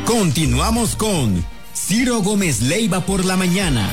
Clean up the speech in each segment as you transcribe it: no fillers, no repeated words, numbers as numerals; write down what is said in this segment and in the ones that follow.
Continuamos con Ciro Gómez Leiva por la mañana.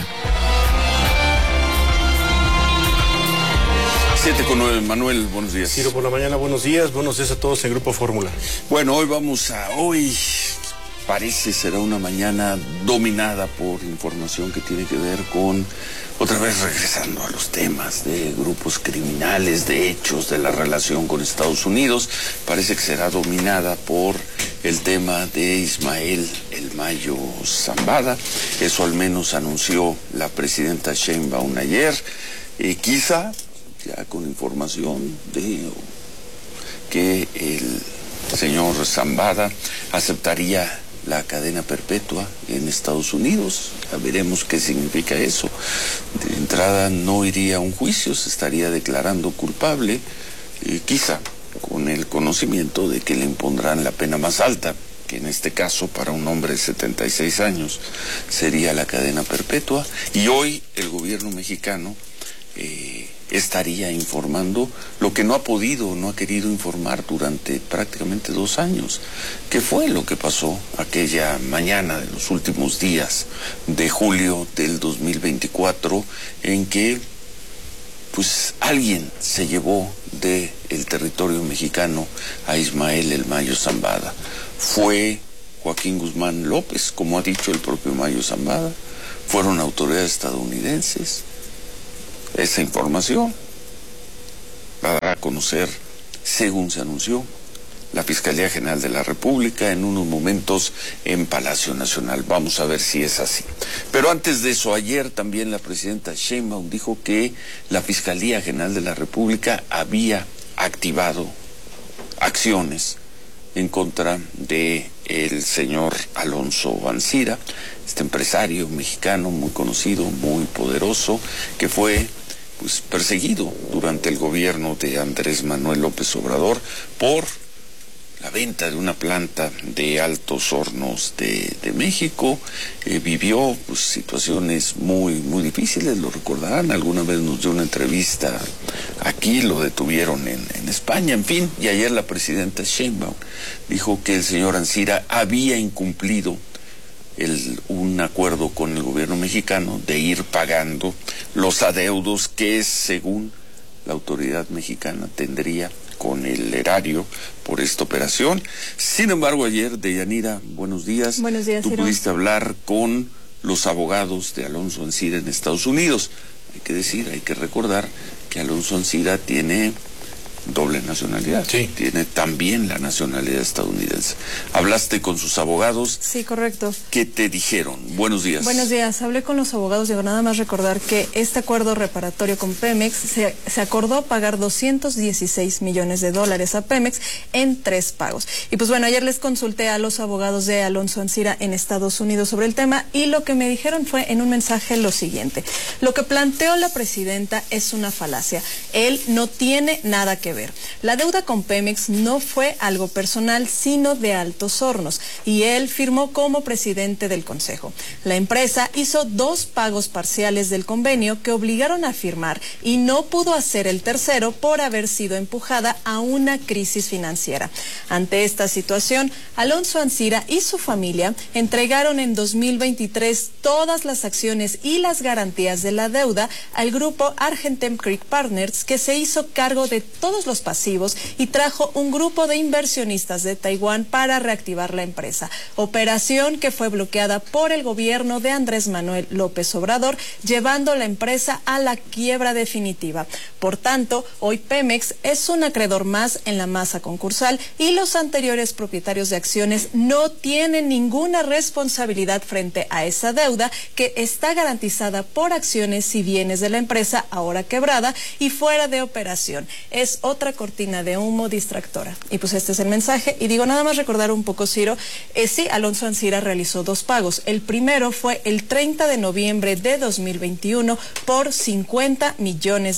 7:09, Manuel, buenos días. Ciro por la mañana, buenos días a todos en Grupo Fórmula. Bueno, hoy parece será una mañana dominada por información que tiene que ver con, otra vez regresando a los temas de grupos criminales, de hechos, de la relación con Estados Unidos. Parece que será dominada por el tema de Ismael El Mayo Zambada. Eso al menos anunció la presidenta Sheinbaum ayer. Quizá ya con información de que el señor Zambada aceptaría la cadena perpetua en Estados Unidos. Ya veremos qué significa eso. De entrada no iría a un juicio, se estaría declarando culpable, quizá con el conocimiento de que le impondrán la pena más alta, que en este caso para un hombre de 76 años sería la cadena perpetua. Y hoy el gobierno mexicano estaría informando lo que no ha querido informar durante prácticamente 2 años. ¿Qué fue lo que pasó aquella mañana de los últimos días de julio del 2024 en que pues alguien se llevó del territorio mexicano a Ismael El Mayo Zambada? ¿Fue Joaquín Guzmán López, como ha dicho el propio Mayo Zambada? ¿Fueron autoridades estadounidenses? Esa información la dará a conocer, según se anunció, la Fiscalía General de la República en unos momentos en Palacio Nacional. Vamos a ver si es así. Pero antes de eso, ayer también la presidenta Sheinbaum dijo que la Fiscalía General de la República había activado acciones en contra de el señor Alonso Ancira, este empresario mexicano muy conocido, muy poderoso, que fue perseguido durante el gobierno de Andrés Manuel López Obrador por la venta de una planta de Altos Hornos de México. Vivió situaciones muy difíciles, lo recordarán. Alguna vez nos dio una entrevista aquí, lo detuvieron en España, en fin. Y ayer la presidenta Sheinbaum dijo que el señor Ancira había incumplido un acuerdo con el gobierno mexicano de ir pagando los adeudos que, según la autoridad mexicana, tendría con el erario por esta operación. Sin embargo, ayer, Deyanira, buenos días. Buenos días, Tú Ciro. pudiste hablar con los abogados de Alonso Ancira en Estados Unidos. Hay que recordar que Alonso Ancira tiene doble nacionalidad. Sí. Tiene también la nacionalidad estadounidense. ¿Hablaste con sus abogados? Sí, correcto. ¿Qué te dijeron? Buenos días. Buenos días. Hablé con los abogados. Digo, nada más recordar que este acuerdo reparatorio con Pemex se acordó pagar $216 millones a Pemex en 3 pagos. Y pues bueno, ayer les consulté a los abogados de Alonso Ancira en Estados Unidos sobre el tema y lo que me dijeron fue en un mensaje lo siguiente: lo que planteó la presidenta es una falacia. Él no tiene nada que ver. La deuda con Pemex no fue algo personal, sino de Altos Hornos, y él firmó como presidente del Consejo. La empresa hizo 2 pagos parciales del convenio que obligaron a firmar y no pudo hacer el tercero por haber sido empujada a una crisis financiera. Ante esta situación, Alonso Ancira y su familia entregaron en 2023 todas las acciones y las garantías de la deuda al grupo Argentem Creek Partners, que se hizo cargo de todos los pasivos y trajo un grupo de inversionistas de Taiwán para reactivar la empresa. Operación que fue bloqueada por el gobierno de Andrés Manuel López Obrador, llevando la empresa a la quiebra definitiva. Por tanto, hoy Pemex es un acreedor más en la masa concursal y los anteriores propietarios de acciones no tienen ninguna responsabilidad frente a esa deuda que está garantizada por acciones y bienes de la empresa ahora quebrada y fuera de operación. Es otra cortina de humo distractora. Y pues este es el mensaje. Y digo, nada más recordar un poco, Ciro, sí, Alonso Ancira realizó 2 pagos. El primero fue el 30 de noviembre de 2021 por $50 millones.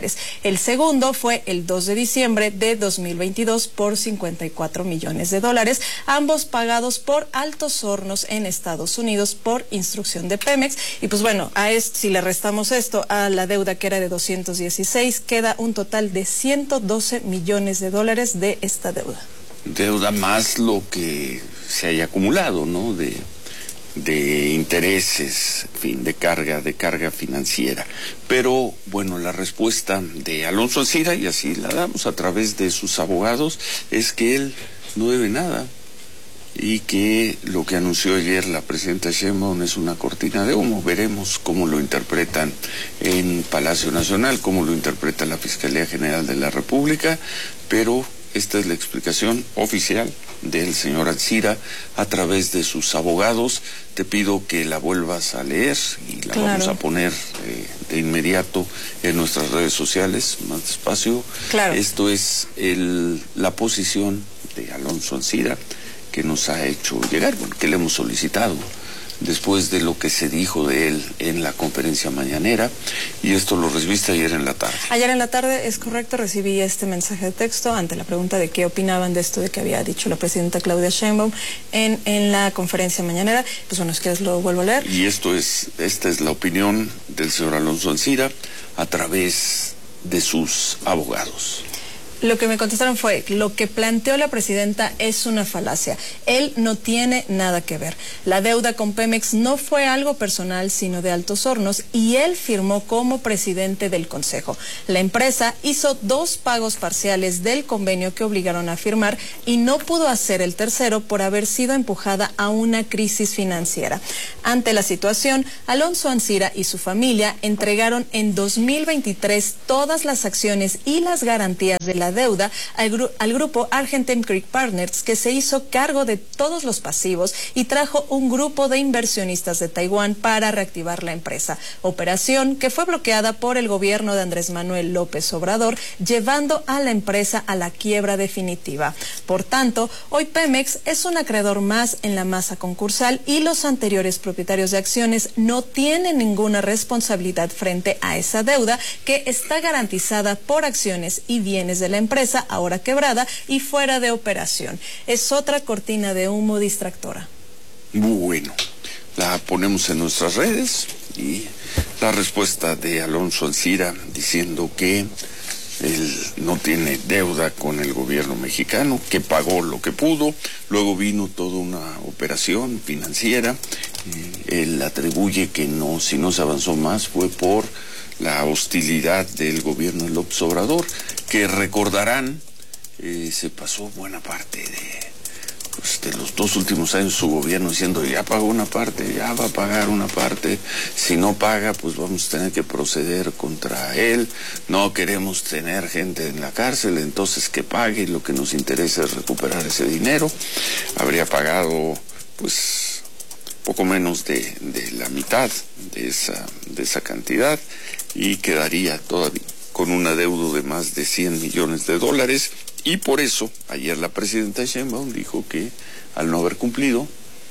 El segundo fue el 2 de diciembre de 2022 por $54 millones, ambos pagados por Altos Hornos en Estados Unidos por instrucción de Pemex. Y pues bueno, si le restamos esto a la deuda que era de 216, queda un total de $112 millones de esta deuda. Deuda más lo que se haya acumulado, ¿no? De intereses, en fin, de carga financiera. Pero, bueno, la respuesta de Alonso Ancira, y así la damos a través de sus abogados, es que él no debe nada y que lo que anunció ayer la presidenta Sheinbaum es una cortina de humo. Veremos cómo lo interpretan en Palacio Nacional, cómo lo interpreta la Fiscalía General de la República, pero esta es la explicación oficial del señor Ancira a través de sus abogados. Te pido que la vuelvas a leer y la vamos a poner de inmediato en nuestras redes sociales, más despacio. Claro. Esto es la posición de Alonso Ancira que nos ha hecho llegar, bueno, que le hemos solicitado después de lo que se dijo de él en la conferencia mañanera, y esto lo recibiste ayer en la tarde. Ayer en la tarde, es correcto, recibí este mensaje de texto ante la pregunta de qué opinaban de esto de que había dicho la presidenta Claudia Sheinbaum en la conferencia mañanera. Pues bueno, es que lo vuelvo a leer. Y esta es la opinión del señor Alonso Ancira a través de sus abogados. Lo que me contestaron fue, lo que planteó la presidenta es una falacia. Él no tiene nada que ver. La deuda con Pemex no fue algo personal, sino de Altos Hornos, y él firmó como presidente del Consejo. La empresa hizo 2 pagos parciales del convenio que obligaron a firmar y no pudo hacer el tercero por haber sido empujada a una crisis financiera. Ante la situación, Alonso Ancira y su familia entregaron en 2023 todas las acciones y las garantías de la deuda al grupo Argentine Creek Partners, que se hizo cargo de todos los pasivos y trajo un grupo de inversionistas de Taiwán para reactivar la empresa, operación que fue bloqueada por el gobierno de Andrés Manuel López Obrador, llevando a la empresa a la quiebra definitiva. Por tanto, hoy Pemex es un acreedor más en la masa concursal y los anteriores propietarios de acciones no tienen ninguna responsabilidad frente a esa deuda, que está garantizada por acciones y bienes de la empresa ahora quebrada y fuera de operación. Es otra cortina de humo distractora. Bueno, la ponemos en nuestras redes, y la respuesta de Alonso Ancira diciendo que él no tiene deuda con el gobierno mexicano, que pagó lo que pudo, luego vino toda una operación financiera. Él atribuye que si no se avanzó más fue por la hostilidad del gobierno de López Obrador, que recordarán, se pasó buena parte de los 2 últimos años su gobierno diciendo, ya pagó una parte, ya va a pagar una parte, si no paga pues vamos a tener que proceder contra él, no queremos tener gente en la cárcel, entonces que pague, lo que nos interesa es recuperar ese dinero. Habría pagado pues poco menos de la mitad de esa cantidad, y quedaría todavía con un adeudo de más de $100 millones, y por eso ayer la presidenta Sheinbaum dijo que al no haber cumplido,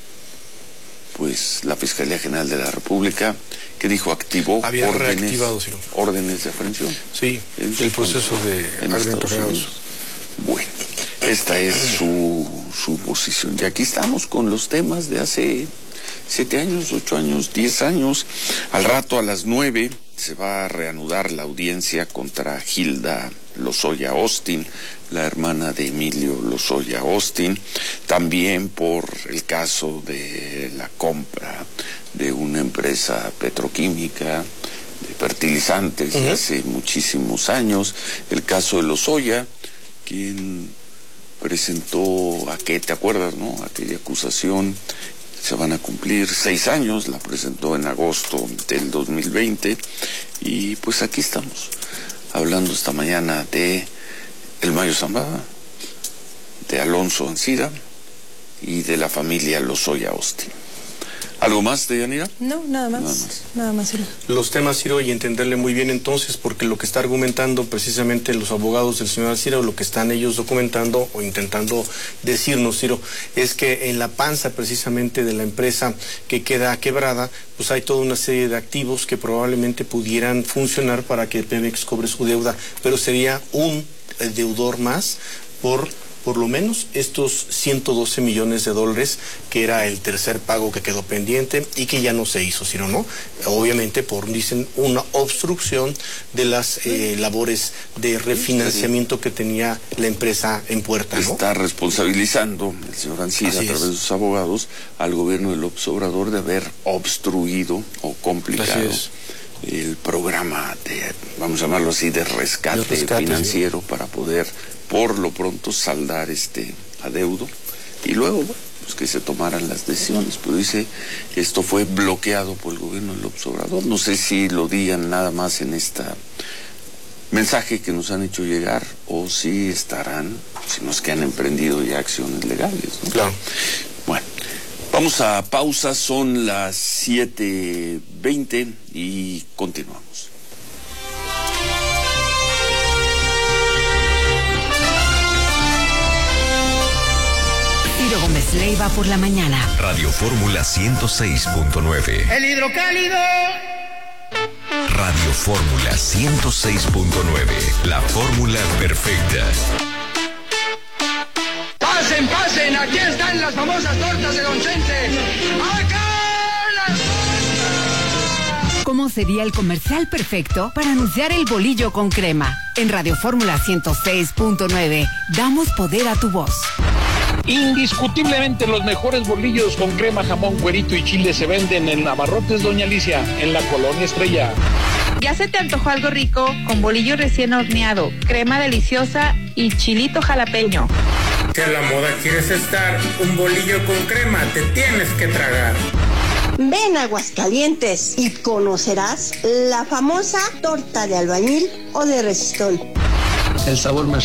pues la Fiscalía General de la República, que dijo activó órdenes de aprehensión. Sí, el proceso de Estados Unidos. Bueno, esta es su posición. Y aquí estamos con los temas de hace 7 años, 8 años, 10 años. Al rato a las 9 se va a reanudar la audiencia contra Hilda Lozoya Austin, la hermana de Emilio Lozoya Austin, también por el caso de la compra de una empresa petroquímica de fertilizantes de hace muchísimos años, el caso de Lozoya, quien presentó ¿te acuerdas, no? Aquella acusación. Se van a cumplir 6 años, la presentó en agosto del 2020, y pues aquí estamos, hablando esta mañana de el Mayo Zambada, de Alonso Ancira y de la familia Lozoya Austin. ¿Algo más, Deyanira? No, nada más, Ciro. Los temas, Ciro, y entenderle muy bien entonces, porque lo que está argumentando precisamente los abogados del señor Ancira, o lo que están ellos documentando o intentando decirnos, Ciro, es que en la panza precisamente de la empresa que queda quebrada, pues hay toda una serie de activos que probablemente pudieran funcionar para que Pemex cobre su deuda, pero sería un deudor más por por lo menos estos 112 millones de dólares, que era el tercer pago que quedó pendiente y que ya no se hizo, sino no, obviamente por, dicen, una obstrucción de las labores de refinanciamiento que tenía la empresa en puerta, ¿no? Está responsabilizando el señor Ancira, a través de sus abogados, al gobierno de López Obrador de haber obstruido o complicado el programa de, vamos a llamarlo así, de rescate financiero, sí, para poder por lo pronto saldar este adeudo y luego, bueno, pues que se tomaran las decisiones. Pero dice, esto fue bloqueado por el gobierno de López Obrador. No sé si lo digan nada más en esta mensaje que nos han hecho llegar o si estarán, si no es que han emprendido ya acciones legales, ¿no? Claro. Bueno, vamos a pausa, son las 7:20 y continuamos. Ciro Gómez Leiva por la mañana. Radio Fórmula 106.9. El hidrocálido. Radio Fórmula 106.9. La fórmula perfecta. Pasen, pasen, aquí están las famosas tortas de Don Chente. ¡Acá las tortas! ¿Cómo sería el comercial perfecto para anunciar el bolillo con crema? En Radio Fórmula 106.9, damos poder a tu voz. Indiscutiblemente los mejores bolillos con crema, jamón, cuerito y chile se venden en Abarrotes Doña Alicia, en la Colonia Estrella. ¿Ya se te antojó algo rico? Con bolillo recién horneado, crema deliciosa y chilito jalapeño. Si a la moda quieres estar, un bolillo con crema te tienes que tragar. Ven a Aguascalientes y conocerás la famosa torta de albañil o de resistol. El sabor más